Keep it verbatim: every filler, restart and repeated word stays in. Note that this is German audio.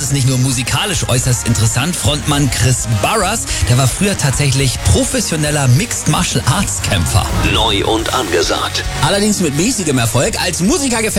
ist nicht nur musikalisch äußerst interessant. Frontmann Chris Barras, der war früher tatsächlich professioneller Mixed Martial Arts Kämpfer. Neu und angesagt. Allerdings mit mäßigem Erfolg. Als Musiker gefällt